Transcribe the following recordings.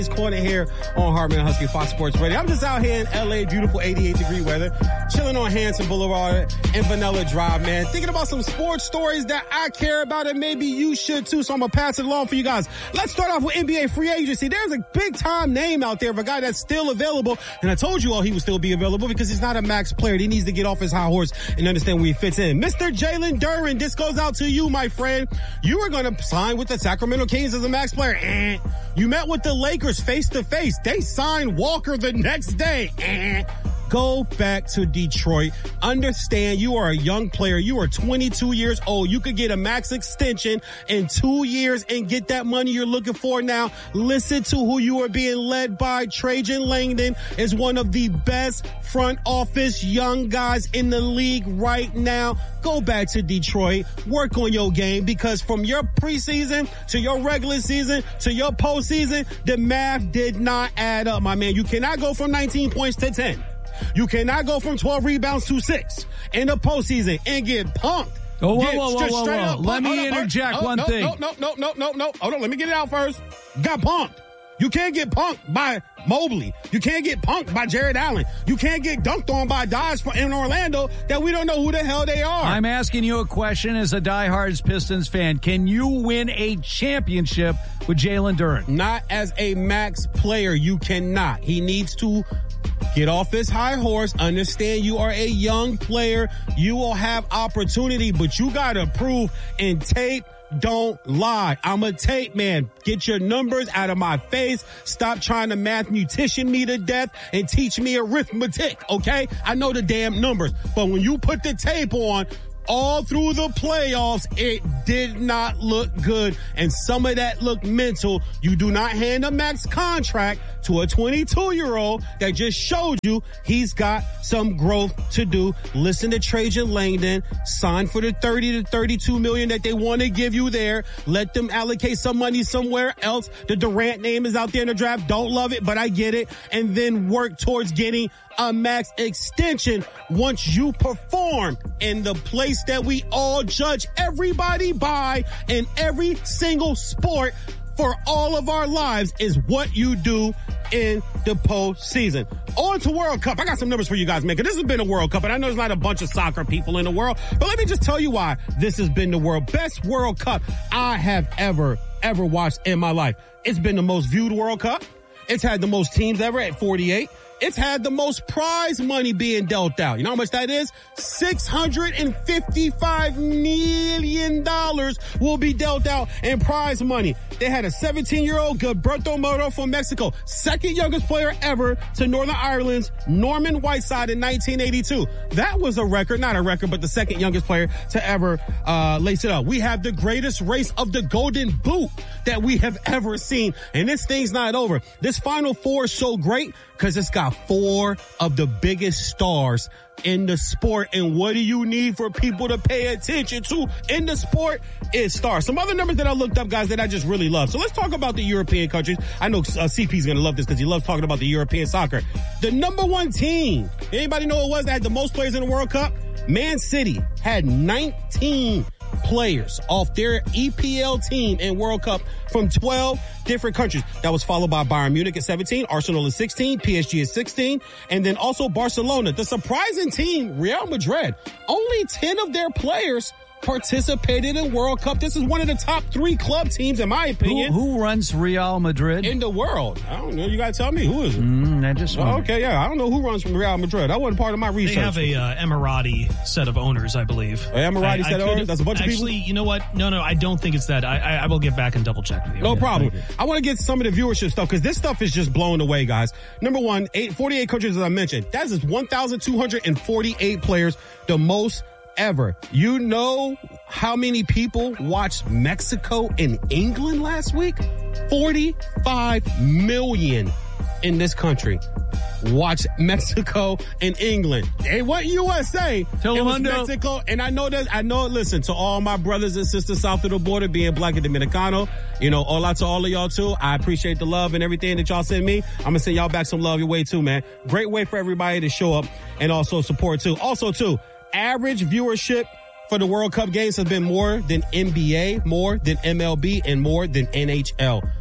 Corner here on Hartman Husky Fox Sports Radio. I'm just out here in LA, beautiful 88-degree weather, chilling on Hanson Boulevard and Vanilla Drive, man. Thinking about some sports stories that I care about, and maybe you should too, so I'm gonna pass it along for you guys. Let's start off with NBA free agency. There's a big-time name out there of a guy that's still available, and I told you all he would still be available because he's not a max player. He needs to get off his high horse and understand where he fits in. Mr. Jalen Duren, this goes out to you, my friend. You were gonna sign with the Sacramento Kings as a max player. You met with the Lakers face-to-face. They signed Walker the next day. Go back to Detroit. Understand you are a young player. You are 22 years old. You could get a max extension in 2 years and get that money you're looking for now. Listen to who you are being led by. Trajan Langdon is one of the best front office young guys in the league right now. Go back to Detroit. Work on your game, because from your preseason to your regular season to your postseason, the math did not add up, my man. You cannot go from 19 points to 10. You cannot go from 12 rebounds to 6 in the postseason and get punked. Whoa. Let me interject one thing. No. Hold on. Let me get it out first. Got punked. You can't get punked by Mobley. You can't get punked by Jared Allen. You can't get dunked on by guys in Orlando that we don't know who the hell they are. I'm asking you a question as a diehard Pistons fan. Can you win a championship with Jalen Duren? Not as a max player. You cannot. He needs to get off his high horse. Understand you are a young player. You will have opportunity, but you got to prove in tape. Don't lie. I'm a tape man. Get your numbers out of my face. Stop trying to mathematician me to death and teach me arithmetic, okay? I know the damn numbers. But when you put the tape on, all through the playoffs, it did not look good. And some of that looked mental. You do not hand a max contract to a 22-year-old that just showed you he's got some growth to do. Listen to Trajan Langdon. Sign for the 30 to 32 million that they want to give you there. Let them allocate some money somewhere else. The Durant name is out there in the draft. Don't love it, but I get it. And then work towards getting a max extension once you perform in the place that we all judge everybody by in every single sport for all of our lives is what you do in the postseason. On to World Cup. I got some numbers for you guys, man, 'cause this has been a World Cup, and I know there's not a bunch of soccer people in the world, but let me just tell you why this has been the best World Cup I have ever watched in my life. It's been the most viewed World Cup. It's had the most teams ever at 48. It's had the most prize money being dealt out. You know how much that is? $655 million will be dealt out in prize money. They had a 17-year-old Gilberto Moro from Mexico, second youngest player ever to Northern Ireland's Norman Whiteside in 1982. That was a record, not a record, but the second youngest player to ever lace it up. We have the greatest race of the Golden Boot that we have ever seen. And this thing's not over. This Final Four is so great because it's got 4 of the biggest stars in the sport. And what do you need for people to pay attention to in the sport is stars. Some other numbers that I looked up, guys, that I just really love. So let's talk about the European countries. I know CP's going to love this because he loves talking about the European soccer. The number 1 team, anybody know who it was that had the most players in the World Cup? Man City had 19 players off their EPL team in World Cup from 12 different countries. That was followed by Bayern Munich at 17, Arsenal at 16, PSG at 16, and then also Barcelona. The surprising team, Real Madrid, only 10 of their players participated in World Cup. This is one of the top 3 club teams, in my opinion. Who runs Real Madrid? In the world. I don't know. You got to tell me. Who is it? I just okay, yeah. I don't know who runs from Real Madrid. That wasn't part of my research. They have a Emirati set of owners, I believe. Emirati set of owners? That's a bunch of people? Actually, you know what? No, I don't think it's that. I will get back and double check with you. No problem. I want to get some of the viewership stuff because this stuff is just blowing away, guys. Number 1, 48 countries, as I mentioned. That is 1,248 players, the most ever. You know how many people watched Mexico and England last week? 45 million in this country watched Mexico and England. They want USA. It was Mexico. And I know, listen, to all my brothers and sisters south of the border, being black and Dominicano, hola to all of y'all too. I appreciate the love and everything that y'all send me. I'm going to send y'all back some love your way too, man. Great way for everybody to show up and also support too. Also too, average viewership for the World Cup games has been more than NBA, more than MLB, and more than NHL.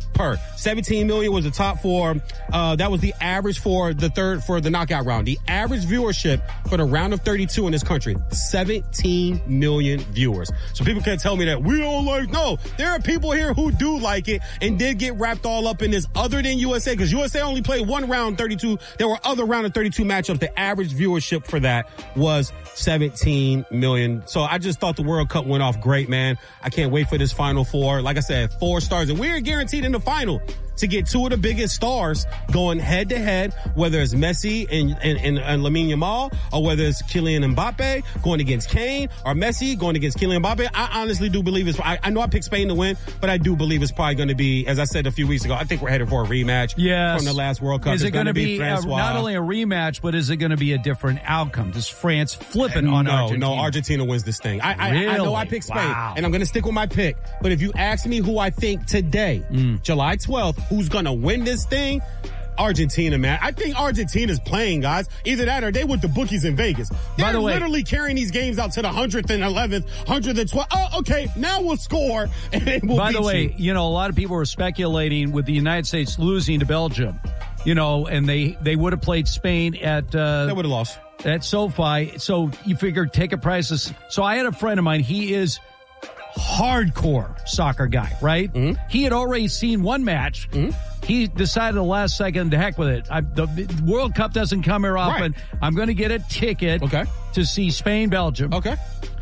per. 17 million was the top four. That was the average for the knockout round. The average viewership for the round of 32 in this country, 17 million viewers. So people can't tell me that we don't like. No, there are people here who do like it and did get wrapped all up in this other than USA, because USA only played one round 32. There were other round of 32 matchups. The average viewership for that was 17 million. So I just thought the World Cup went off great, man. I can't wait for this Final Four. Like I said, 4 stars, and we're guaranteed in the final to get 2 of the biggest stars going head to head, whether it's Messi and Lamine Yamal, or whether it's Kylian Mbappe going against Kane, or Messi going against Kylian Mbappe. I honestly do believe I know I picked Spain to win, but I do believe it's probably going to be, as I said a few weeks ago, I think we're headed for a rematch from the last World Cup. Is it going to be not only a rematch, but is it going to be a different outcome? Does France flip it on Argentina? No, Argentina wins this thing. Really? I know I picked Spain, and I'm going to stick with my pick. But if you ask me who I think today, July 12th, who's going to win this thing, Argentina, man. I think Argentina's playing, guys. Either that or they with the bookies in Vegas. They're literally carrying these games out to the 100th and 11th, 112th. Oh, okay, now we'll score. And we'll By the way, a lot of people were speculating with the United States losing to Belgium, and they would have played Spain at... they would have lost. At SoFi. So you figure ticket prices. So I had a friend of mine. He is hardcore soccer guy, right? Mm-hmm. He had already seen one match. Mm-hmm. He decided the last second to heck with it. The World Cup doesn't come here often. Right. I'm going to get a ticket to see Spain-Belgium. Okay.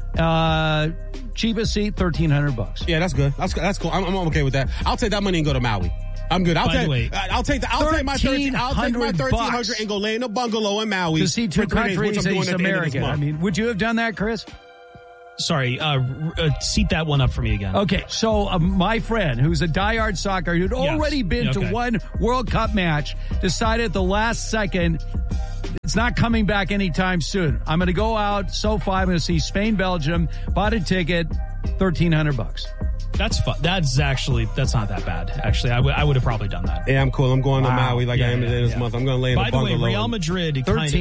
Cheapest seat, $1,300. Yeah, that's good. That's cool. I'm okay with that. I'll take that money and go to Maui. I'm good. I'll take my $1,300 and go lay in a bungalow in Maui to see 2 countries in East America. I mean, would you have done that, Chris? Sorry, seat that one up for me again. Okay, so my friend, who's a diehard soccer, who'd already been to one World Cup match, decided at the last second, it's not coming back anytime soon. I'm going to go out, SoFi, I'm going to see Spain, Belgium, bought a ticket, $1,300. That's fun. That's not that bad. Actually, I would have probably done that. Yeah, I'm cool. I'm going to Maui I am this month. I'm going to lay in a bungalow. By the way, Real Madrid,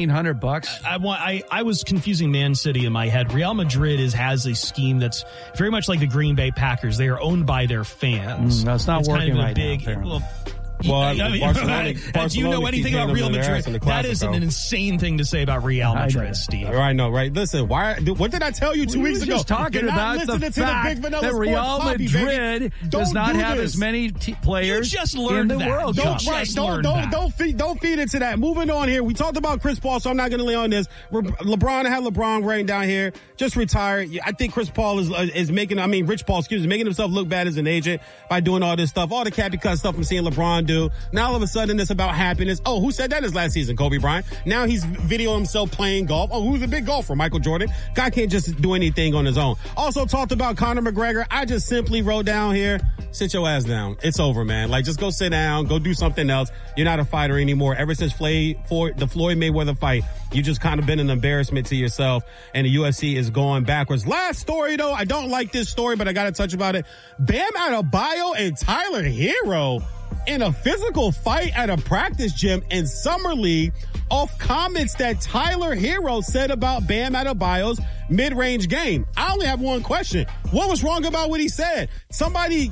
$1,300. I was confusing Man City in my head. Real Madrid has a scheme that's very much like the Green Bay Packers. They are owned by their fans. That's not working kind of right now. Barcelona, do you know anything about Real Madrid? That is an insane thing to say about Real Madrid, Steve. I know, right? Listen, what did I tell you 2 weeks ago? Just talking about the fact that Real Madrid does not have as many players you just learned in the World Cup. Don't feed into that. Moving on here. We talked about Chris Paul, so I'm not going to lay on this. I had LeBron writing down here. Just retired. I think Chris Paul is making himself look bad as an agent by doing all this stuff. All the Cappy Cut stuff I'm seeing LeBron do. Now all of a sudden it's about happiness. Oh, who said that his last season? Kobe Bryant. Now he's videoing himself playing golf. Oh, who's a big golfer? Michael Jordan. Guy can't just do anything on his own. Also talked about Conor McGregor. I just simply wrote down here, sit your ass down. It's over, man. Just go sit down. Go do something else. You're not a fighter anymore. Ever since the Floyd Mayweather fight, you just kind of been an embarrassment to yourself, and the UFC is going backwards. Last story, though. I don't like this story, but I got to touch about it. Bam Adebayo and Tyler Hero in a physical fight at a practice gym in Summer League off comments that Tyler Hero said about Bam Adebayo's mid-range game. I only have one question. What was wrong about what he said? Somebody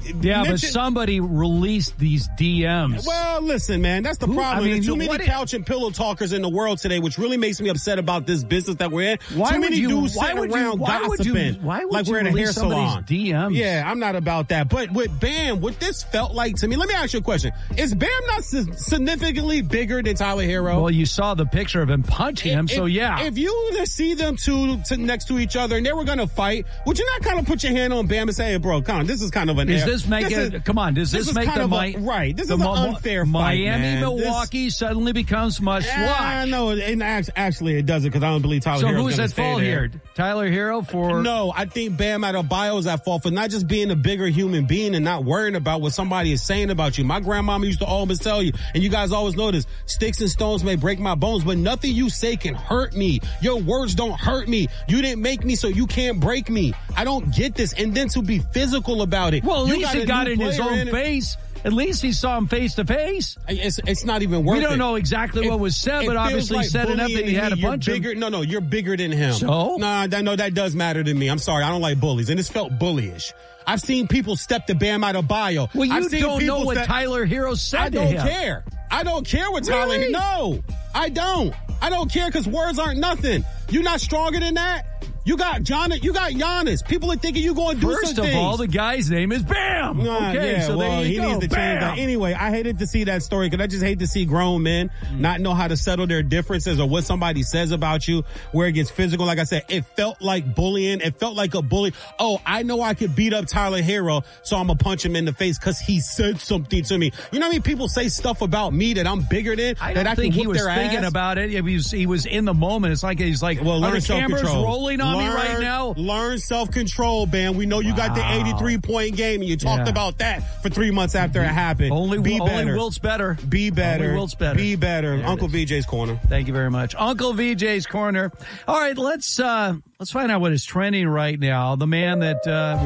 released these DMs. Well, listen, man, that's the problem. There's too many couch and pillow talkers in the world today, which really makes me upset about this business that we're in. Too many dudes sitting around gossiping like we're in a hair salon. DMs? Yeah, I'm not about that. But with Bam, what this felt like to me, let me ask you a question. Is Bam not significantly bigger than Tyler Hero? Well, you saw the picture of him punching him, so yeah. If you see them two next to each other and they were going to fight, would you not kind of put your hand on Bam and say, hey, bro, come on, this is kind of an... Does this make it... Come on, does this make the... Right, this is an unfair fight, Miami, Milwaukee suddenly becomes must-watch. No, and actually it doesn't, because I don't believe Tyler Hero's who's at fault here? Tyler Hero for... No, I think Bam Adebayo is at fault for not just being a bigger human being and not worrying about what somebody is saying about you. My grandmama used to always tell you, and you guys always know this, sticks and stones may break my bones, but nothing you say can hurt me. Your words don't hurt me. You didn't make me, so you can't break me. I don't get this. And then to be physical about it. Well, at least he got in his own face At least he saw him face to face. It's not even worth it. We don't know exactly what was said, but obviously like said enough that he had a bunch of... No, you're bigger than him. So? No, that does matter to me. I'm sorry. I don't like bullies. And this felt bullyish. I've seen people step the Bam Adebayo. Well, you don't know what Tyler Hero said to him. I don't care what Tyler... Really? No, I don't. I don't care because words aren't nothing. You're not stronger than that. You got Giannis. People are thinking you're going to do some things. First of all, the guy's name is Bam. He needs to change that. Anyway, I hated to see that story because I just hate to see grown men not know how to settle their differences or what somebody says about you, where it gets physical. Like I said, it felt like bullying. It felt like a bully. Oh, I know I could beat up Tyler Hero, so I'm going to punch him in the face because he said something to me. You know how many people say stuff about me that I'm bigger than? I don't think he was thinking about it. He was in the moment. It's like he's like, well, are the cameras rolling on me right now? Learn self-control, Bam. We know you got the 83-point game, and you talked about that for 3 months after it happened. Only Wilt's better. Be better. Only Wilt's better. Be better. Uncle VJ's Corner. Thank you very much. Uncle VJ's Corner. All right, let's find out what is trending right now. The man that,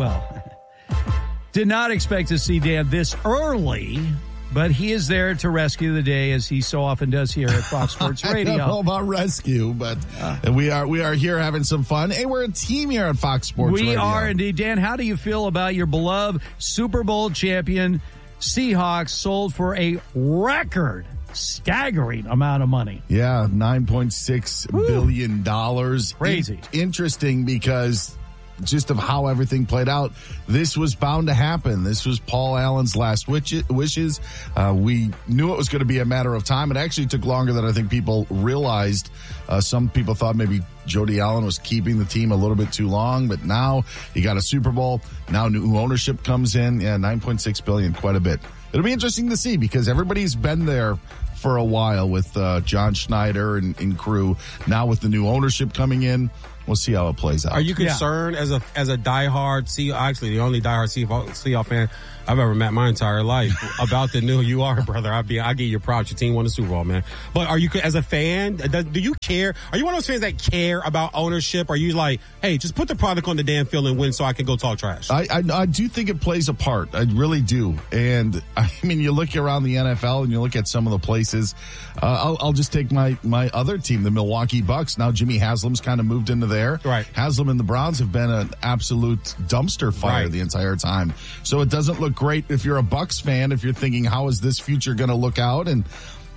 did not expect to see Dan this early, but he is there to rescue the day, as he so often does here at Fox Sports Radio. I don't know about rescue, but we are here having some fun. Hey, we're a team here at Fox Sports Radio. We are indeed. Dan, how do you feel about your beloved Super Bowl champion Seahawks sold for a record staggering amount of money? Yeah, $9.6 billion. Crazy. Interesting because just of how everything played out, this was bound to happen. This was Paul Allen's last wishes. We knew it was going to be a matter of time. It actually took longer than I think people realized. Some people thought maybe Jody Allen was keeping the team a little bit too long, but now he got a Super Bowl. Now new ownership comes in. Yeah, $9.6 billion, quite a bit. It'll be interesting to see because everybody's been there for a while with John Schneider and crew. Now with the new ownership coming in, we'll see how it plays out. Are you concerned as a diehard Seahawks, actually the only diehard Seahawks fan I've ever met my entire life about the new? You are, brother. I give you props. Your team won the Super Bowl, man. But are you, as a fan, do you care? Are you one of those fans that care about ownership? Are you like, hey, just put the product on the damn field and win so I can go talk trash? I do think it plays a part. I really do. And I mean, you look around the NFL and you look at some of the places. I'll just take my other team, the Milwaukee Bucks. Now Jimmy Haslam's kind of moved into there. Right. Haslam and the Browns have been an absolute dumpster fire the entire time. So it doesn't look great if you're a Bucks fan, if you're thinking, how is this future going to look out? And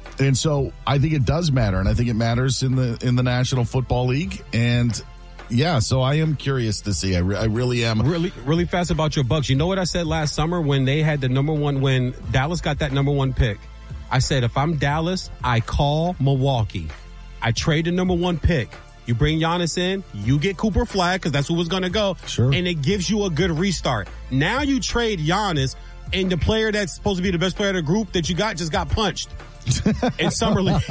so I think it does matter. And I think it matters in the National Football League. And yeah, so I am curious to see. I really am. Really fast about your Bucks. You know what I said last summer when they had the number one, when Dallas got that number one pick? I said, if I'm Dallas, I call Milwaukee. I trade the number one pick. You bring Giannis in, you get Cooper Flag because that's who was going to go. Sure. And it gives you a good restart. Now you trade Giannis, and the player that's supposed to be the best player of the group that you got just got punched in Summer League.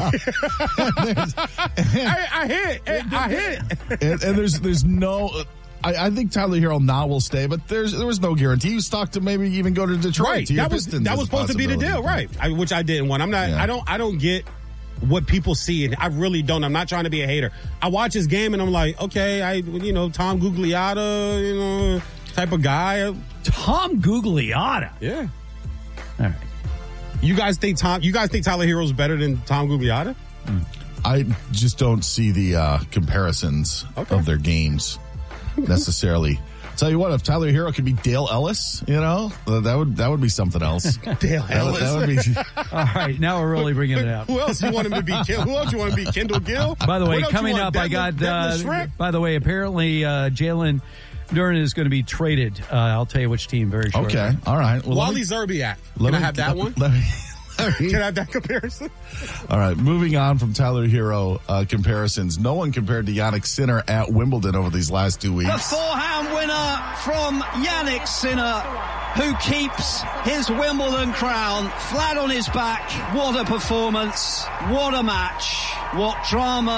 I hit. And there's no... I think Tyler Hero now will stay, but there was no guarantee. He was talked to maybe even go to Detroit. Right. To that was supposed to be the deal, right? Which I didn't want. I'm not. Yeah. I don't get what people see, and I really don't. I'm not trying to be a hater. I watch his game and I'm like, okay, Tom Gugliotta, type of guy. Tom Gugliotta. Yeah. All right. You guys think Tyler Hero's better than Tom Gugliotta? I just don't see the comparisons of their games necessarily. Tell you what, if Tyler Hero could be Dale Ellis, that would be something else. Dale Ellis. That would be. All right, now we're really bringing it out. Who else you want him to be? Who else you want to be? Kendall Gill. By the way, coming up, I got. By the way, apparently Jalen Duren is going to be traded. I'll tell you which team very shortly. Okay, all right. Well, Wally Zerbiak. Can I have that one? Can I have that comparison? All right, moving on from Tyler Hero comparisons. No one compared to Jannik Sinner at Wimbledon over these last 2 weeks. The forehand winner from Jannik Sinner, who keeps his Wimbledon crown flat on his back. What a performance. What a match. What drama.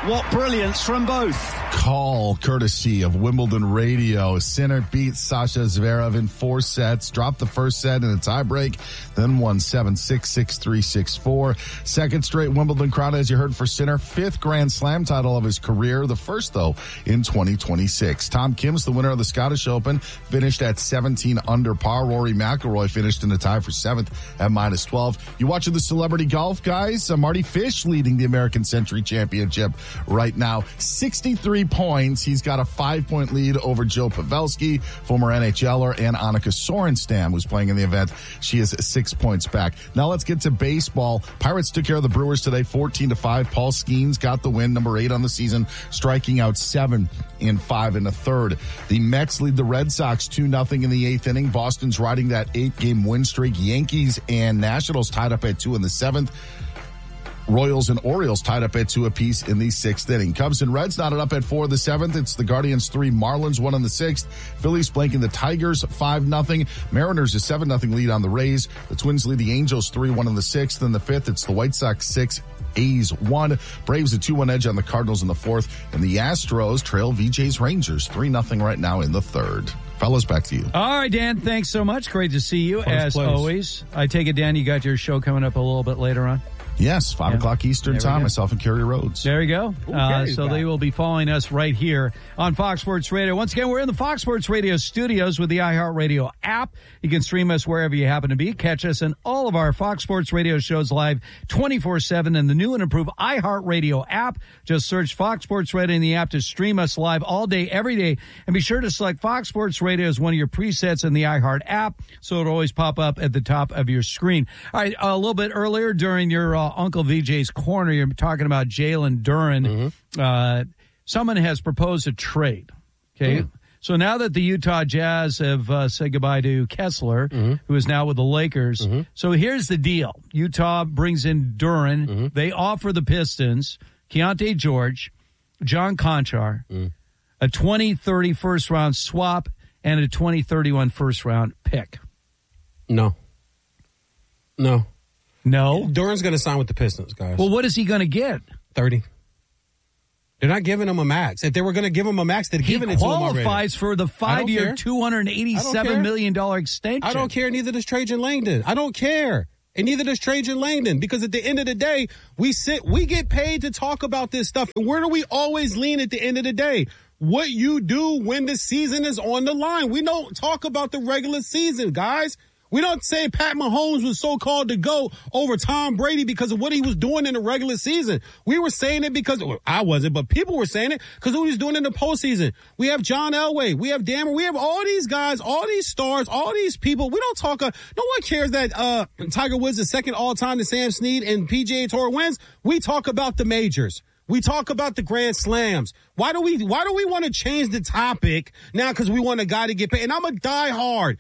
what brilliance from both. Call courtesy of Wimbledon Radio. Sinner beat Sasha Zverev in 4 sets, dropped the first set in a tiebreak, then won 7-6, 6-3, 6-4. Second straight Wimbledon crown, as you heard, for Sinner. 5th Grand Slam title of his career, the first, though, in 2026. Tom Kim's the winner of the Scottish Open, finished at 17 under par. Rory McIlroy finished in a tie for 7th at -12. You watching the celebrity golf, guys? Marty Fish leading the American Century Championship right now. 63 points. He's got a 5-point lead over Joe Pavelski, former NHLer, and Annika Sorenstam, who's playing in the event. She is 6 points back. Now let's get to baseball. Pirates took care of the Brewers today, 14-5. Paul Skeens got the win, number 8 on the season, striking out 7 in 5 1/3. The Mets lead the Red Sox 2-0 in the 8th inning. Boston's riding that 8-game win streak. Yankees and Nationals tied up at 2 in the 7th. Royals and Orioles tied up at 2 apiece in the 6th inning. Cubs and Reds knotted up at 4 in the 7th. It's the Guardians 3, Marlins 1 in the 6th. Phillies blanking the Tigers 5-0. Mariners a 7-0 lead on the Rays. The Twins lead the Angels 3-1 in the 6th. In the 5th, it's the White Sox 6, A's 1. Braves a 2-1 edge on the Cardinals in the 4th. And the Astros trail VJ's Rangers 3-0 right now in the 3rd. Fellas, back to you. All right, Dan, thanks so much. Great to see you, as always. I take it, Dan, you got your show coming up a little bit later on? Yes, 5 o'clock Eastern time, myself and Kerry Rhodes. There you go. So they will be following us right here on Fox Sports Radio. Once again, we're in the Fox Sports Radio studios with the iHeartRadio app. You can stream us wherever you happen to be. Catch us in all of our Fox Sports Radio shows live 24/7 in the new and improved iHeartRadio app. Just search Fox Sports Radio in the app to stream us live all day, every day. And be sure to select Fox Sports Radio as one of your presets in the iHeart app, so it'll always pop up at the top of your screen. All right, a little bit earlier during your Uncle VJ's Corner, you're talking about Jalen Duren. Someone has proposed a trade. Okay. So now that the Utah Jazz have said goodbye to Kessler, who is now with the Lakers. So here's the deal. Utah brings in Duren. They offer the Pistons Keontae George, John Conchar, a 2030 first round swap, and a 2031 first round pick. No. Duren's going to sign with the Pistons, guys. Well, what is he going to get? 30. They're not giving him a max. If they were going to give him a max, they'd given it to him already. He qualifies for the 5-year, $287 million extension. I don't care. Neither does Trajan Langdon. I don't care. And neither does Trajan Langdon, because at the end of the day, we get paid to talk about this stuff. And where do we always lean at the end of the day? What you do when the season is on the line. We don't talk about the regular season, guys. We don't say Pat Mahomes was so-called to go over Tom Brady because of what he was doing in the regular season. We were saying it because, well, I wasn't, but people were saying it because of what he was doing in the postseason. We have John Elway. We have Dammer. We have all these guys, all these stars, all these people. We don't talk, no one cares that Tiger Woods is second all-time to Sam Snead and PGA Tour wins. We talk about the majors. We talk about the Grand Slams. Why do we want to change the topic now? Because we want a guy to get paid. And I'm a diehard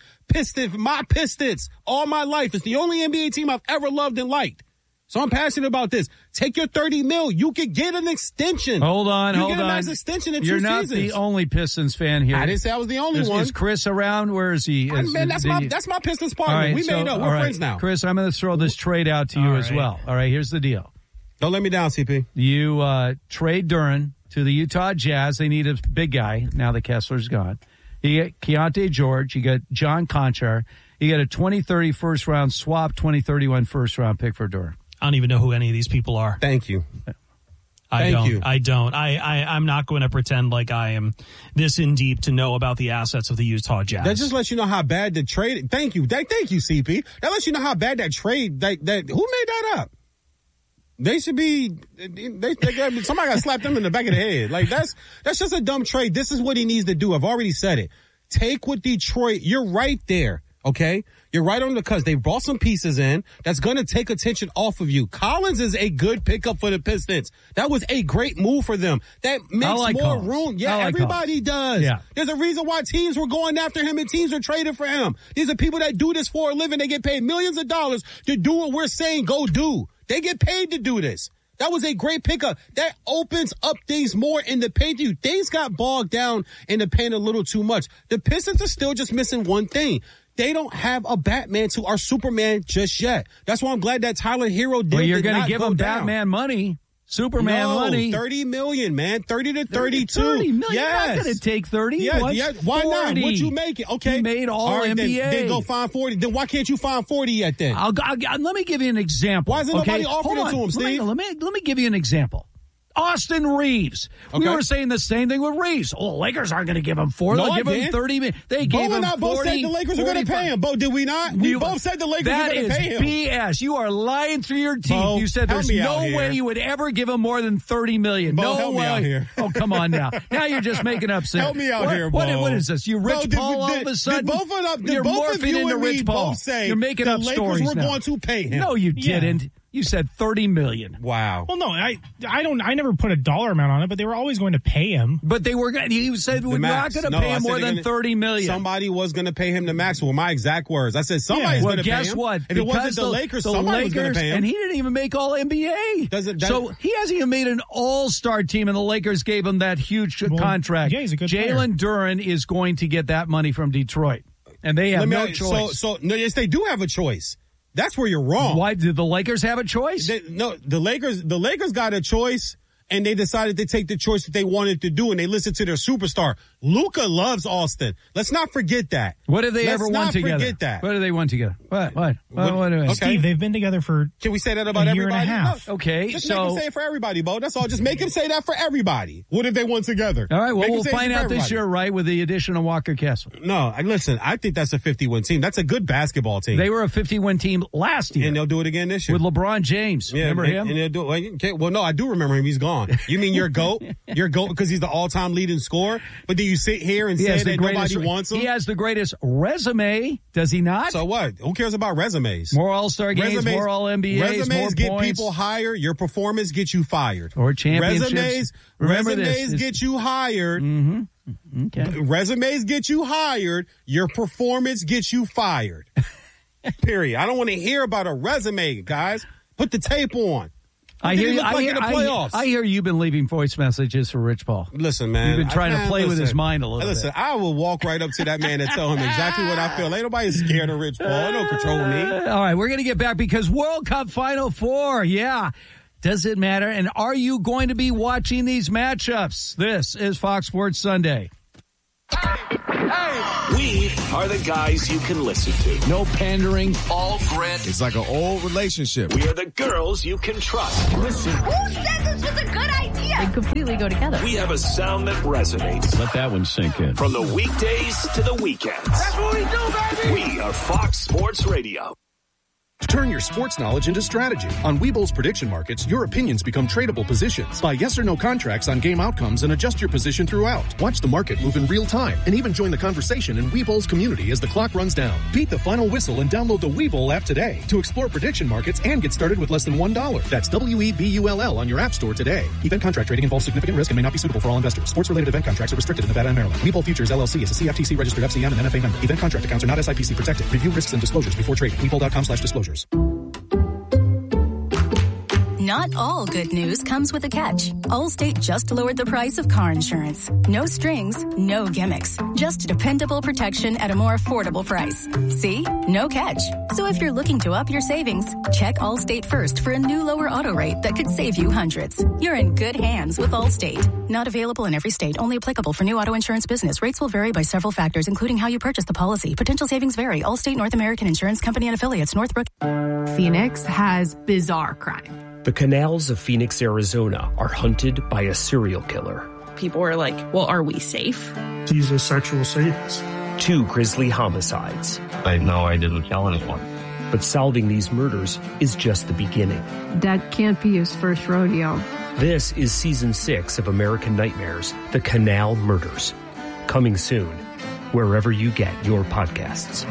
Pistons all my life. It's the only NBA team I've ever loved and liked. So I'm passionate about this. Take your $30 million. You could get an extension. Hold on. You get a nice extension in 2 seasons. You're not the only Pistons fan here. I didn't say I was the only one. Is Chris around? Where is he? Man, that's my Pistons partner. Right, we made up. We're friends now. Chris, I'm going to throw this trade out to you as well. All right, here's the deal. Don't let me down, CP. You trade Duren to the Utah Jazz. They need a big guy now that Kessler's gone. You get Keontae George. You get John Conchar. You get a 2030 first round swap, 2031 first round pick for Duren. I don't even know who any of these people are. Thank you. I don't. I'm not going to pretend like I am this in deep to know about the assets of the Utah Jazz. That just lets you know how bad the trade. Thank you, CP. That lets you know how bad that trade. That who made that up? They should be. Somebody got to slap them in the back of the head. Like that's just a dumb trade. This is what he needs to do. I've already said it. Take what Detroit. You're right there. Okay, you're right on the cusp. They brought some pieces in that's going to take attention off of you. Collins is a good pickup for the Pistons. That was a great move for them. That makes more room. Yeah, everybody does. Yeah. There's a reason why teams were going after him and teams were trading for him. These are people that do this for a living. They get paid millions of dollars to do what we're saying go do. They get paid to do this. That was a great pickup. That opens up things more in the paint. Things got bogged down in the paint a little too much. The Pistons are still just missing one thing. They don't have a Batman to our Superman just yet. That's why I'm glad that Tyler Hero did. Well, you're going to give him Batman money. Superman money. 30 million, man. 30 to 32. 30 million. Yes. You're not going to take 30. Yeah, What's yeah. Why 40? not? What'd you make it? Okay. He made all NBA. Then go find 40. Then why can't you find 40 yet then? Let me give you an example. Why isn't nobody offering it to him, Steve? Let me give you an example. Austin Reeves. We were saying the same thing with Reeves. Oh, Lakers aren't going to give him 40. They'll give him 30 million. They gave him 40. Both said the Lakers were going to pay him. Bo, did we not? We both said the Lakers were going to pay him. That is BS. You are lying through your teeth. Bo, you said there's no way you would ever give him more than 30 million. Bo, no help way. Me out here. Oh, come on now. Now you're just making up sense. Help me out here, Bo. What is this? You Rich Paul all of a sudden? You're morphing into Rich Paul. You're making up stories now. The Lakers were going to pay him. No, you didn't. You said 30 million. Wow. Well, no, I never put a dollar amount on it, but they were always going to pay him. But they were going. You said we're not going to pay him more than 30 million. Somebody was going to pay him the max. Well, my exact words. I said somebody's going to pay him. Guess what? If it wasn't the Lakers, somebody was going to pay him. And he didn't even make All NBA. So he hasn't even made an All-Star team, and the Lakers gave him that huge contract. Yeah, he's a good player. Jalen Duren is going to get that money from Detroit, and they have no choice. Yes, they do have a choice. That's where you're wrong. Why did the Lakers have a choice? The Lakers got a choice, and they decided to take the choice that they wanted to do, and they listened to their superstar. Luka loves Austin. Let's not forget that. What have they ever won together? Let's not forget that. What have they won together? What? Okay. Steve, they've been together for Can we say that about a year everybody? and a half. No. Okay, just make him say it for everybody, Bo. That's all. Just make him say that for everybody. What if they won together? All right, well, we'll find out this year, right, with the addition of Walker Kessler. No, listen, I think that's a 50-win team. That's a good basketball team. They were a 50-win team last year. And they'll do it again this year. With LeBron James. Yeah, remember him? And they'll do it. Okay, well, no, I do remember him. He's gone. You mean your GOAT? Your GOAT because he's the all-time leading scorer? But then you sit here and say that nobody wants him? He has the greatest resume, does he not? So what? Who cares about resumes? More All-Star games, more All-NBAs, resumes more get points. People higher. Your performance gets you fired. Or championships. Resumes get you hired. Mm-hmm. Okay. Resumes get you hired. Your performance gets you fired. Period. I don't want to hear about a resume, guys. Put the tape on. I hear you've been leaving voice messages for Rich Paul. Listen, man. You've been trying to play with his mind a little bit. Listen, I will walk right up to that man and tell him exactly what I feel. Ain't nobody scared of Rich Paul. It don't control me. All right, we're going to get back because World Cup Final Four, yeah. Does it matter? And are you going to be watching these matchups? This is Fox Sports Sunday. We are the guys you can listen to. No pandering. All grit. It's like an old relationship. We are the girls you can trust. Listen. Who said this was a good idea? They completely go together. We have a sound that resonates. Let that one sink in. From the weekdays to the weekends. That's what we do, baby. We are Fox Sports Radio. Turn your sports knowledge into strategy. On Webull's prediction markets, your opinions become tradable positions. Buy yes or no contracts on game outcomes and adjust your position throughout. Watch the market move in real time and even join the conversation in Webull's community as the clock runs down. Beat the final whistle and download the Webull app today to explore prediction markets and get started with less than $1. That's WEBULL on your app store today. Event contract trading involves significant risk and may not be suitable for all investors. Sports-related event contracts are restricted in Nevada and Maryland. Webull Futures LLC is a CFTC registered FCM and NFA member. Event contract accounts are not SIPC protected. Review risks and disclosures before trading. Webull.com/disclosures. Not all good news comes with a catch. Allstate just lowered the price of car insurance. No strings, no gimmicks. Just dependable protection at a more affordable price. See? No catch. So if you're looking to up your savings, check Allstate first for a new lower auto rate that could save you hundreds. You're in good hands with Allstate. Not available in every state. Only applicable for new auto insurance business. Rates will vary by several factors, including how you purchase the policy. Potential savings vary. Allstate North American Insurance Company and Affiliates. Northbrook. Phoenix has bizarre crime. The canals of Phoenix, Arizona are hunted by a serial killer. People are like, well, are we safe? He's a sexual sadist. 2 grisly homicides. I know I didn't kill anyone. But solving these murders is just the beginning. That can't be his first rodeo. This is Season 6 of American Nightmares, The Canal Murders. Coming soon, wherever you get your podcasts.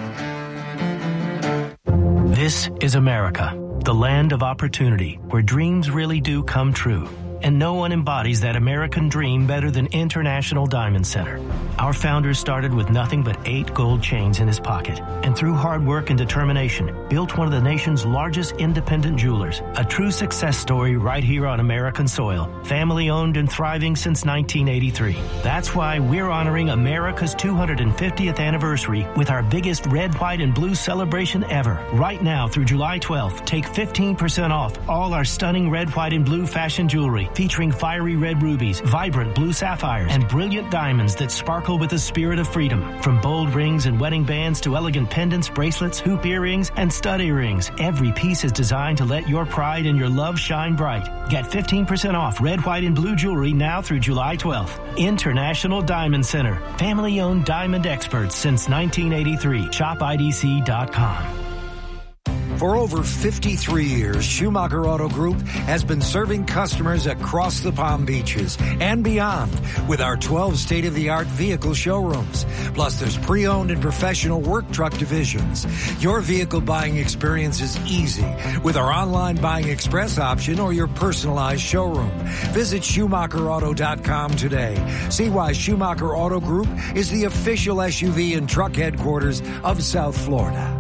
This is America, the land of opportunity, where dreams really do come true. And no one embodies that American dream better than International Diamond Center. Our founder started with nothing but 8 gold chains in his pocket, and through hard work and determination, built one of the nation's largest independent jewelers. A true success story right here on American soil. Family owned and thriving since 1983. That's why we're honoring America's 250th anniversary with our biggest red, white, and blue celebration ever. Right now through July 12th, take 15% off all our stunning red, white, and blue fashion jewelry featuring fiery red rubies, vibrant blue sapphires, and brilliant diamonds that sparkle with the spirit of freedom. From bold rings and wedding bands to elegant pendants, bracelets, hoop earrings, and stud earrings, every piece is designed to let your pride and your love shine bright. Get 15% off red, white, and blue jewelry now through July 12th. International Diamond Center. Family-owned diamond experts since 1983. ShopIDC.com. For over 53 years, Schumacher Auto Group has been serving customers across the Palm Beaches and beyond with our 12 state-of-the-art vehicle showrooms. Plus, there's pre-owned and professional work truck divisions. Your vehicle buying experience is easy with our online buying express option or your personalized showroom. Visit SchumacherAuto.com today. See why Schumacher Auto Group is the official SUV and truck headquarters of South Florida.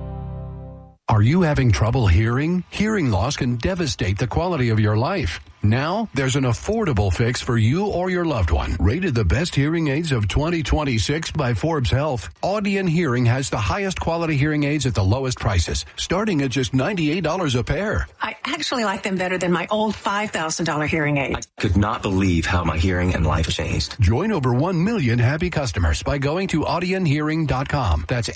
Are you having trouble hearing? Hearing loss can devastate the quality of your life. Now, there's an affordable fix for you or your loved one. Rated the best hearing aids of 2026 by Forbes Health, Audion Hearing has the highest quality hearing aids at the lowest prices, starting at just $98 a pair. I actually like them better than my old $5,000 hearing aid. I could not believe how my hearing and life changed. Join over 1 million happy customers by going to audionhearing.com. That's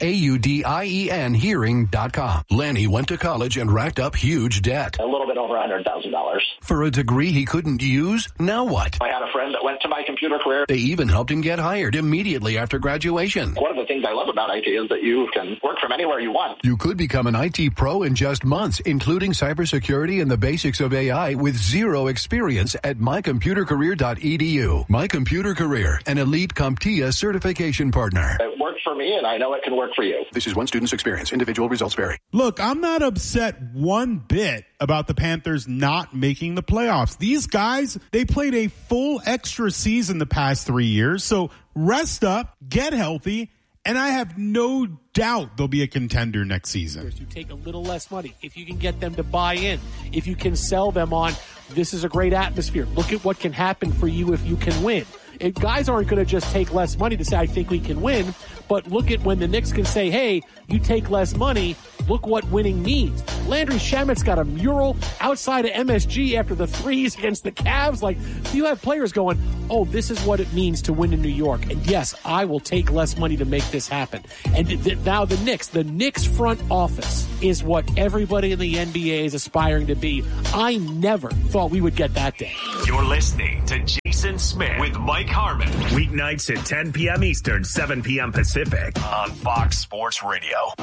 AUDIEN hearing.com. Lanny went to college and racked up huge debt. A little bit over $100,000. For a degree he couldn't use? Now what? I had a friend that went to my computer career. They even helped him get hired immediately after graduation. One of the things I love about IT is that you can work from anywhere you want. You could become an IT pro in just months, including cybersecurity and the basics of AI with zero experience at mycomputercareer.edu. My Computer Career, an elite CompTIA certification partner. It worked for me, and I know it can work for you. This is one student's experience. Individual results vary. Look, I'm not upset one bit about the Panthers not making the playoffs. These guys, they played a full extra season the past 3 years. So rest up, get healthy, and I have no doubt they'll be a contender next season. You take a little less money. If you can get them to buy in, if you can sell them on, this is a great atmosphere. Look at what can happen for you if you can win. Guys aren't going to just take less money to say, I think we can win. But look at when the Knicks can say, hey, you take less money. Look what winning means. Landry Shamet's got a mural outside of MSG after the threes against the Cavs. Like, you have players going, oh, this is what it means to win in New York. And yes, I will take less money to make this happen. And now the Knicks front office is what everybody in the NBA is aspiring to be. I never thought we would get that day. You're listening to Jason Smith with Mike Harmon. Weeknights at 10 p.m. Eastern, 7 p.m. Pacific on Fox Sports Radio.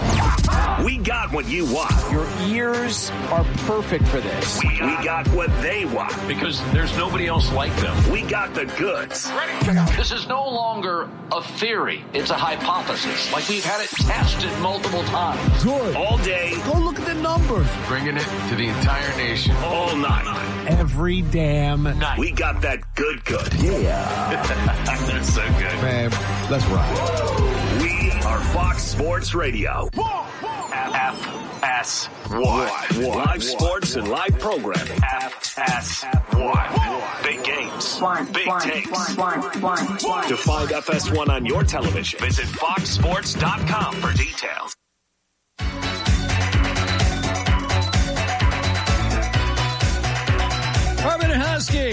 We got what you want. Your ears are perfect for this. We got what they want. Because there's nobody else like them. We got the goods. This is no longer a theory. It's a hypothesis. Like we've had it tested multiple times. Good. All day. Go look at the numbers. Bringing it to the entire nation. All night. Every damn night. We got that good. Yeah. That's so good. Man, let's ride. We are Fox Sports Radio. FS1. Live sports and live programming. FS1. Big games. Big takes. To find FS1 on your television, visit foxsports.com for details. Harmon and Husky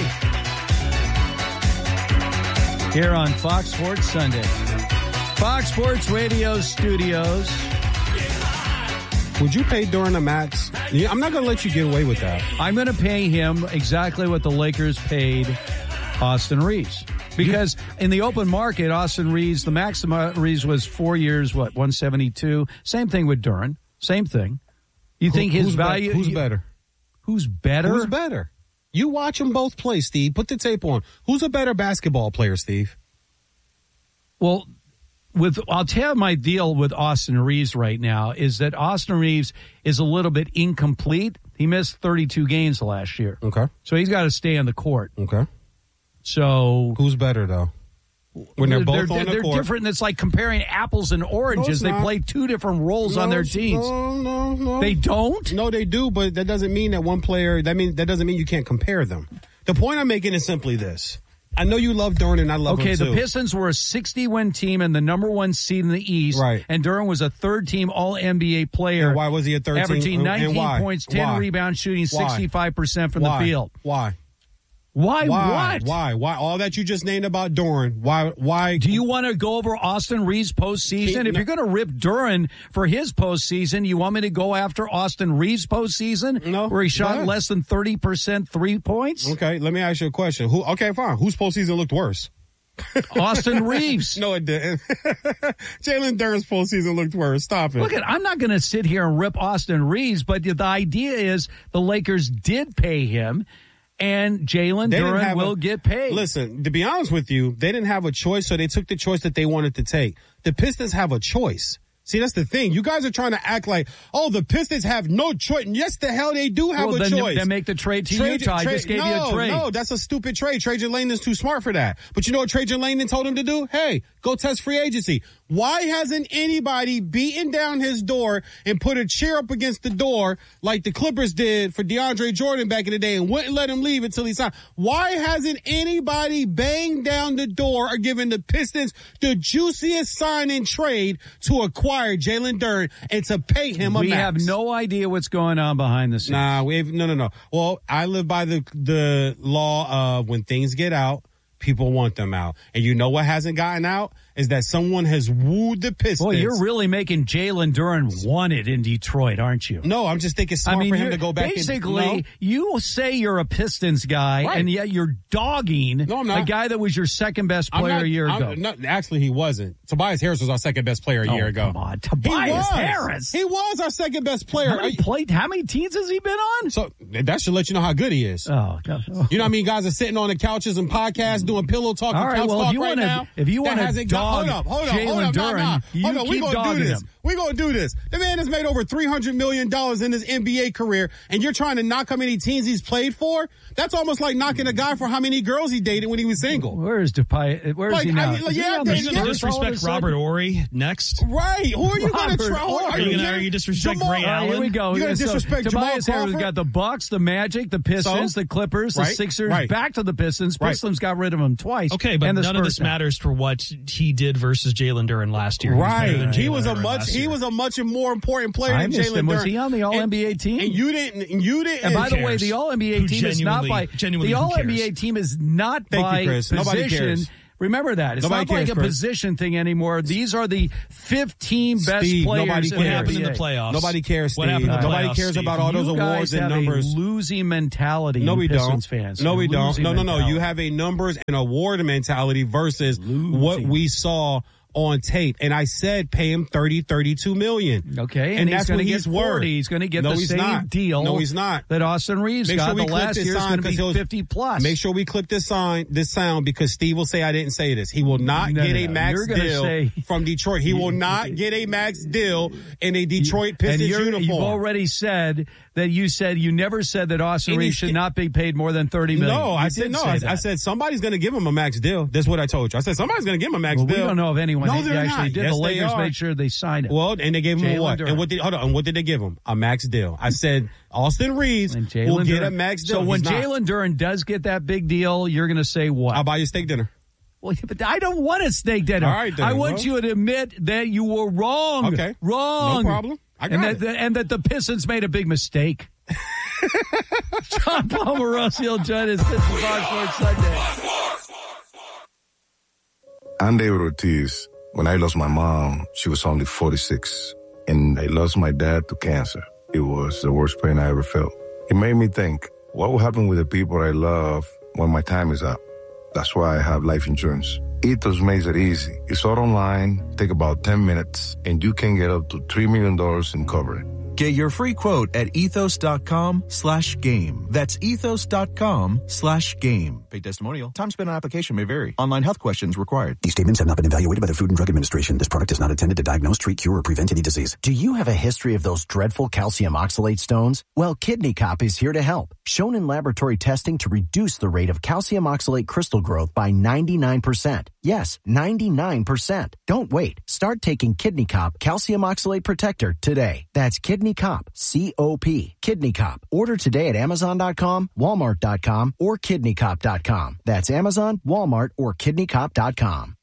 here on Fox Sports Sunday. Fox Sports Radio Studios. Would you pay Doran a max? I'm not going to let you get away with that. I'm going to pay him exactly what the Lakers paid Austin Reeves. Because in the open market, Austin Reeves, the maximum Reeves was 4 years, 172. Same thing with Doran. Same thing. You think his value... Who's better? Who's better? Who's better? You watch them both play, Steve. Put the tape on. Who's a better basketball player, Steve? Well, I'll tell you my deal with Austin Reeves right now is that Austin Reeves is a little bit incomplete. He missed 32 games last year. Okay. So he's got to stay on the court. Okay. So who's better, though? When they're both on the they're court. different. It's like comparing apples and oranges. No, they play two different roles on their teams. No. They don't? No, they do, but that doesn't mean that one player, that doesn't mean you can't compare them. The point I'm making is simply this. I know you love Duren, and I love him too. Okay, the Pistons were a 60-win team and the number one seed in the East. Right. And Duren was a third-team All-NBA player. And why was he a third team? Averaging 19 points, 10 rebounds, shooting 65% from the field. Why? Why? What? Why? All that you just named about Duren. Why? Do you want to go over Austin Reeves' postseason? If you're going to rip Duren for his postseason, you want me to go after Austin Reeves' postseason? No. Where he shot less than 30% 3 points? Okay, let me ask you a question. Okay, fine. Whose postseason looked worse? Austin Reeves. No, it didn't. Jalen Duren's postseason looked worse. Stop it. Look, I'm not going to sit here and rip Austin Reeves, but the idea is the Lakers did pay him. And Jalen Duren will get paid. Listen, to be honest with you, they didn't have a choice, so they took the choice that they wanted to take. The Pistons have a choice. See, that's the thing. You guys are trying to act like, oh, the Pistons have no choice. Yes, the hell they do have a choice. Then make the trade to Utah. I just gave you a trade. No, that's a stupid trade. Trajan Langdon's too smart for that. But you know what Trajan Langdon told him to do? Hey, go test free agency. Why hasn't anybody beaten down his door and put a chair up against the door like the Clippers did for DeAndre Jordan back in the day and wouldn't let him leave until he signed? Why hasn't anybody banged down the door or given the Pistons the juiciest sign and trade to acquire Jalen Duren and to pay him a max? We have no idea what's going on behind the scenes. Nah, no. Well, I live by the law of when things get out, people want them out. And you know what hasn't gotten out? Is that someone has wooed the Pistons. Boy, you're really making Jalen Duren wanted in Detroit, aren't you? No, I'm just thinking smart for him to go back. Basically, you say you're a Pistons guy, right, and yet you're dogging a guy that was your second best player a year ago. No, actually, he wasn't. Tobias Harris was our second best player a year ago. Come on, Tobias Harris. He was our second best player. How many teams has he been on? So that should let you know how good he is. Oh, God. You know what I mean? Guys are sitting on the couches and podcasts doing pillow talk and couch talk right now. If you want to dog hold up. Jalen Duren, we're going to do this. We're going to do this. The man has made over $300 million in his NBA career, and you're trying to knock how many teams he's played for? That's almost like knocking a guy for how many girls he dated when he was single. Where is Depay? Where is he now? Are you going to disrespect Robert Horry next? Right. Who are you going to try? Are you disrespect Ray Allen? Here we go. You're going to disrespect Tobias Harris. We've got the Bucks, the Magic, the Pistons, the Clippers, the Sixers, back to the Pistons. Pistons got rid of him twice. Okay, but none of this matters for what he did versus Jalen Duren last year. Right. He was a much more important player than Jalen Duren. Was he on the All-NBA team? And you didn't. And by the way, the All-NBA team is not by the All-NBA team is not by position. Nobody cares. Remember that. It's not like a position thing anymore. These are the 15 best players. What happened in the playoffs? Nobody cares, Steve. Nobody cares about all those awards and numbers. A losing mentality. No, we Pistons don't. Fans. No, we don't. No. You have a numbers and award mentality versus what we saw on tape. And I said pay him $32 million. Okay. And that's he's going to get 40. He's going to get the same deal. No, he's not. That Austin Reeves got. The last year is going to be 50 plus. Make sure we clip this sound because Steve will say I didn't say this. He will not get a max deal from Detroit. He will not get a max deal in a Detroit Pistons uniform. You've already said that you never said that Austin Reeves should not be paid more than $30 million. No, I said no. I said somebody's going to give him a max deal. That's what I told you. I said somebody's going to give him a max deal. We don't know if anyone actually did. Yes, the Lakers made sure they signed it. Well, and they gave him what? And what did they give him? A max deal. I said Austin Reeves will get a max deal. So when Jalen Duren does get that big deal, you're going to say what? I'll buy you steak dinner. Well, but I don't want a steak dinner. All right, then, I want you to admit that you were wrong. Okay. Wrong. No problem. And that the Pistons made a big mistake. John Palmer-Rossio joined us. This is Fox Sports Sunday. I'm David Ortiz. When I lost my mom, she was only 46. And I lost my dad to cancer. It was the worst pain I ever felt. It made me think, what will happen with the people I love when my time is up? That's why I have life insurance. Ethos makes it easy. It's all online, take about 10 minutes, and you can get up to $3 million in coverage. Get your free quote at ethos.com/game. That's ethos.com/game. Paid testimonial. Time spent on application may vary. Online health questions required. These statements have not been evaluated by the Food and Drug Administration. This product is not intended to diagnose, treat, cure, or prevent any disease. Do you have a history of those dreadful calcium oxalate stones? Well, Kidney Cop is here to help. Shown in laboratory testing to reduce the rate of calcium oxalate crystal growth by 99%. Yes, 99%. Don't wait. Start taking Kidney Cop Calcium Oxalate Protector today. That's Kidney Cop, C-O-P. Kidney Cop. Order today at Amazon.com, Walmart.com, or KidneyCop.com. That's Amazon, Walmart, or KidneyCop.com.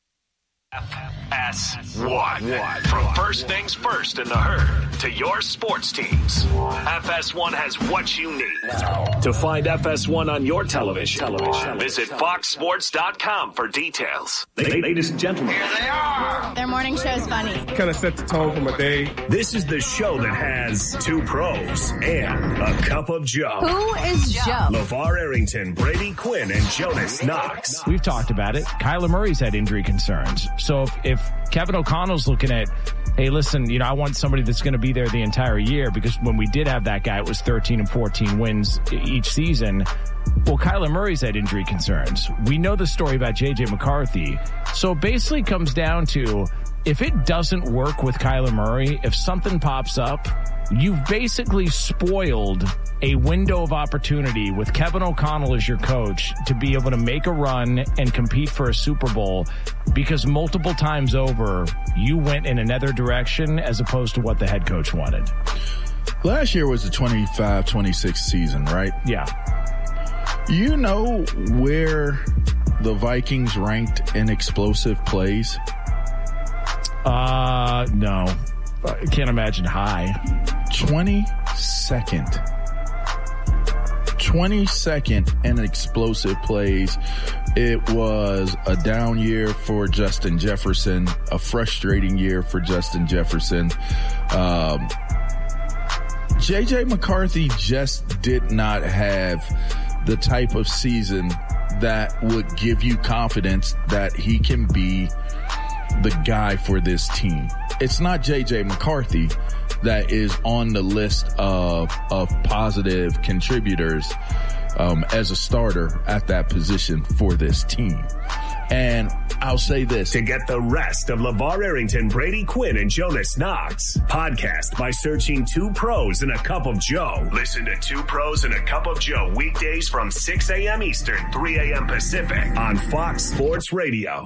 FS1. From first things first in the herd to your sports teams, FS1 has what you need. To find FS1 on your television, visit FoxSports.com for details. Ladies and gentlemen, here they are. Their morning show is funny. Kind of set the tone for my day. This is the show that has two pros and a cup of Joe. Who is Joe? LeVar Arrington, Brady Quinn, and Jonas Knox. We've talked about it. Kyler Murray's had injury concerns. So if Kevin O'Connell's looking at, hey, listen, I want somebody that's going to be there the entire year, because when we did have that guy, it was 13 and 14 wins each season. Well, Kyler Murray's had injury concerns. We know the story about J.J. McCarthy. So it basically comes down to, if it doesn't work with Kyler Murray, if something pops up, you've basically spoiled a window of opportunity with Kevin O'Connell as your coach to be able to make a run and compete for a Super Bowl, because multiple times over, you went in another direction as opposed to what the head coach wanted. Last year was the 25-26 season, right? Yeah. You know where the Vikings ranked in explosive plays? No. I can't imagine high. 22nd. 22nd in explosive plays. It was a down year for Justin Jefferson, a frustrating year for Justin Jefferson. J.J. McCarthy just did not have the type of season that would give you confidence that he can be the guy for this team. It's not J.J. McCarthy that is on the list of positive contributors as a starter at that position for this team. And I'll say this. To get the rest of LeVar Arrington, Brady Quinn, and Jonas Knox, podcast by searching Two Pros and a Cup of Joe. Listen to Two Pros and a Cup of Joe weekdays from 6 a.m. Eastern, 3 a.m. Pacific on Fox Sports Radio.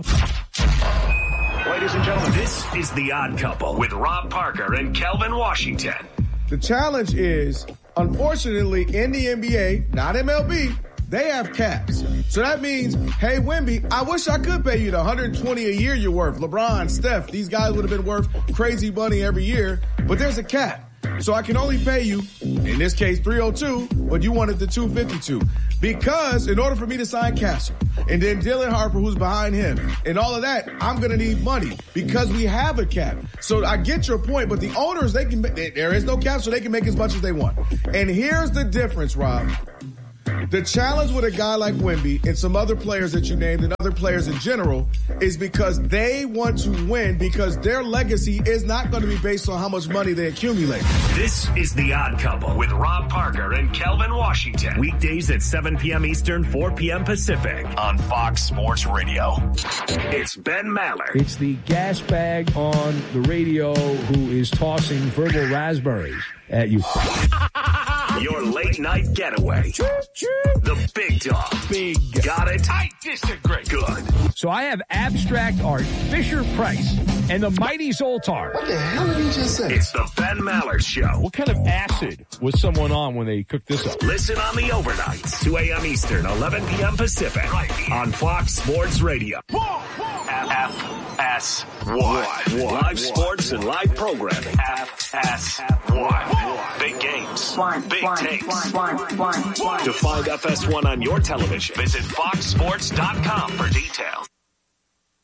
Ladies and gentlemen, this is The Odd Couple with Rob Parker and Kelvin Washington. The challenge is, unfortunately, in the NBA, not MLB, they have caps. So that means, hey, Wemby, I wish I could pay you the $120 a year you're worth. LeBron, Steph, these guys would have been worth crazy money every year, but there's a cap. So I can only pay you, in this case, $302, but you wanted the $252. Because in order for me to sign Castle, and then Dylan Harper, who's behind him, and all of that, I'm going to need money because we have a cap. So I get your point, but the owners, there is no cap, so they can make as much as they want. And here's the difference, Rob. The challenge with a guy like Wemby and some other players that you named and other players in general is because they want to win, because their legacy is not going to be based on how much money they accumulate. This is The Odd Couple with Rob Parker and Kelvin Washington. Weekdays at 7 p.m. Eastern, 4 p.m. Pacific on Fox Sports Radio. It's Ben Maller. It's the gas bag on the radio who is tossing verbal raspberries at you. Your late night getaway. The Big Dog. Big. Got it? I disagree. Good. So I have abstract art, Fisher Price, and the mighty Zoltar. What the hell did he just say? It's the Ben Maller Show. What kind of acid was someone on when they cooked this up? Listen on the overnights, 2 a.m. Eastern, 11 p.m. Pacific, right on Fox Sports Radio. FS1. Live sports and live programming. FS1. Big games. Big takes. To find FS1 on your television, visit FoxSports.com for details.